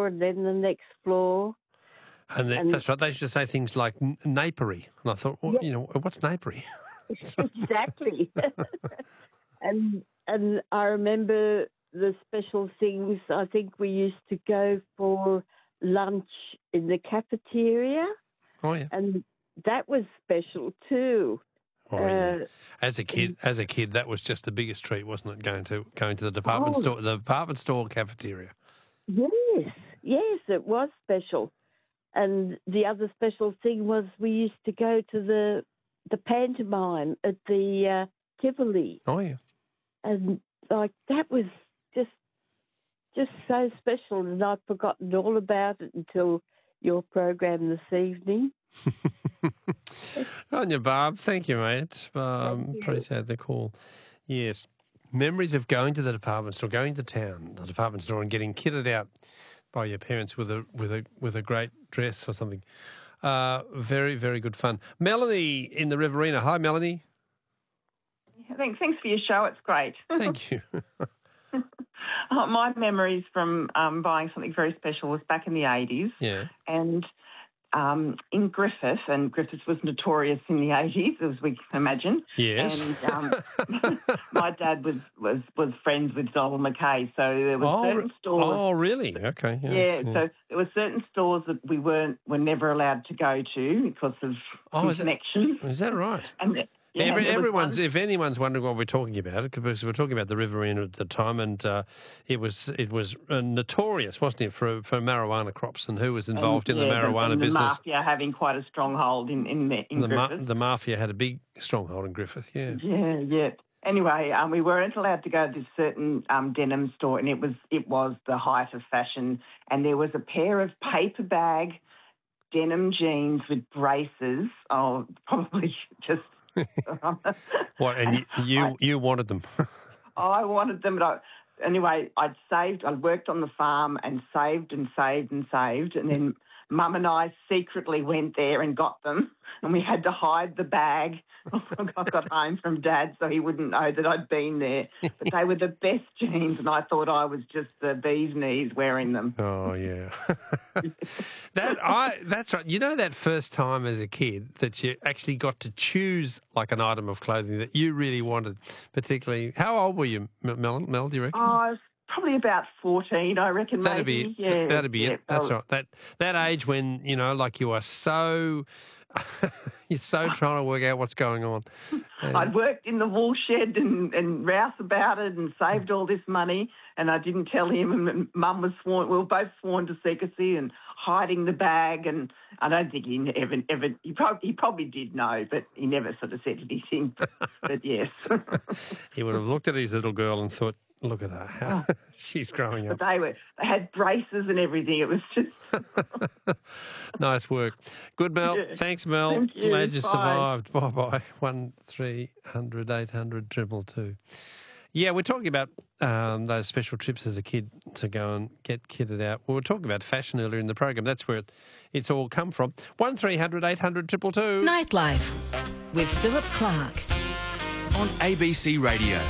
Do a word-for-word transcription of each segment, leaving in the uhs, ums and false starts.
and then the next floor. And, And- that's right. They used to say things like n- napery. And I thought, well, Yeah. you know, what's napery? Exactly. and and I remember the special things. I think we used to go for lunch in the cafeteria, Oh, yeah. and that was special too. Oh, yeah. Uh, As a kid, as a kid, that was just the biggest treat, wasn't it? Going to going to the department Oh. store, the department store cafeteria. Yes, yes, it was special. And the other special thing was we used to go to the the pantomime at the uh, Tivoli, Oh, yeah. and like that was just just so special, and I'd forgotten all about it until your program this evening. On you, Barb. Thank you, mate. Um, Thank you. Appreciate the call. Yes. Memories of going to the department store, going to town, the department store, and getting kitted out by your parents with a with a with a great dress or something. Uh, very, very good fun. Melanie in the Riverina. Hi, Melanie. Thanks, thanks for your show. It's great. Thank you. Uh, my memories from um, buying something very special was back in the eighties. Yeah. And um, in Griffith, and Griffith was notorious in the eighties, as we can imagine. Yes. And um, my dad was, was, was friends with Donald McKay, so there were Oh, certain stores. oh, really? Okay. Yeah. Yeah, so there were certain stores that we weren't were never allowed to go to because of Oh, is that- connections. Is that right? And the- yeah, Every, there was everyone's, one- if anyone's wondering what we're talking about, because we're talking about the Riverina at the time, and uh, it was it was uh, notorious, wasn't it, for for marijuana crops, and who was involved and, in the yeah, marijuana and business? The mafia having quite a stronghold in in, the, in the, ma- Griffith. the mafia had a big stronghold in Griffith. Yeah. Yeah, yeah. Anyway, um, we weren't allowed to go to this certain um, denim store, and it was it was the height of fashion. And there was a pair of paper bag denim jeans with braces. Oh, probably just. What? And you you, I, you wanted them? I wanted them, but I, anyway, I'd saved. I worked on the farm and saved and saved and saved, and then Mum and I secretly went there and got them, and we had to hide the bag. I got home from Dad, so he wouldn't know that I'd been there. But they were the best jeans, and I thought I was just the bee's knees wearing them. Oh yeah, that I that's right. You know that first time as a kid that you actually got to choose like an item of clothing that you really wanted, particularly. How old were you, Mel? Mel, do you reckon? Oh, I was probably about fourteen, I reckon. That'd maybe. be yeah, that'd be yeah, it. That's well, right. That that age when you know, like you are so you're so trying to work out what's going on. And I'd worked in the wool shed and, and rouse about it and saved all this money, and I didn't tell him. And Mum was sworn. We were both sworn to secrecy and hiding the bag. And I don't think he ever, ever. He probably, he probably did know, but he never sort of said anything. But yes, he would have looked at his little girl and thought, "Look at her, how she's growing up." but they were. They had braces and everything. It was just. Nice work. Good, Mel. Yeah. Thanks, Mel. Thank you. Glad you Bye. survived. Bye-bye. One three hundred eight hundred triple two. Yeah, we're talking about um, those special trips as a kid to go and get kitted out. We were talking about fashion earlier in the program. That's where it, it's all come from. One three hundred eight hundred triple two. Nightlife with Philip Clark. On A B C Radio.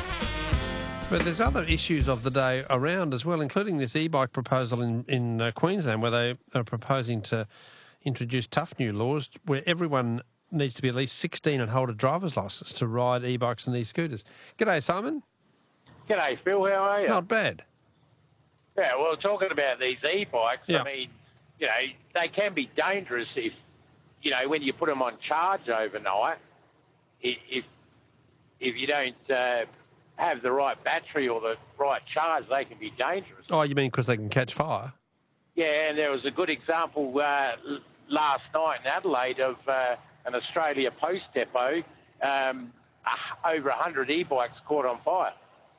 But there's other issues of the day around as well, including this e-bike proposal in, in uh, Queensland where they are proposing to introduce tough new laws where everyone needs to be at least sixteen and hold a driver's licence to ride e-bikes and e-scooters. G'day, Simon. G'day, Phil. How are you? Not bad. Yeah, well, talking about these e-bikes, Yeah. I mean, you know, they can be dangerous if, you know, when you put them on charge overnight, i- if if you don't uh, have the right battery or the right charge, they can be dangerous. Oh, you mean because they can catch fire? Yeah, and there was a good example uh, l- last night in Adelaide of uh, an Australia Post depot, um, uh, over one hundred e-bikes caught on fire.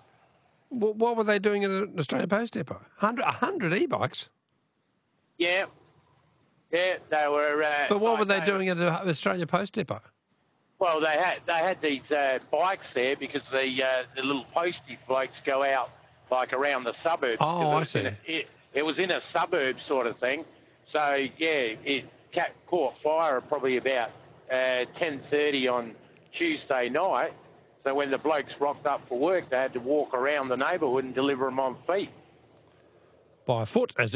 What, what were they doing at an Australia Post depot? one hundred, one hundred e-bikes? Yeah, yeah, they were... Uh, But what like were they were- doing at an Australia Post depot? Well, they had they had these uh, bikes there because the uh, the little postie blokes go out like around the suburbs. Oh, 'cause it I was see. in a- It, it was in a suburb sort of thing. So yeah, it ca- caught fire at probably about uh, ten thirty on Tuesday night. So when the blokes rocked up for work, they had to walk around the neighbourhood and deliver them on feet. By foot, as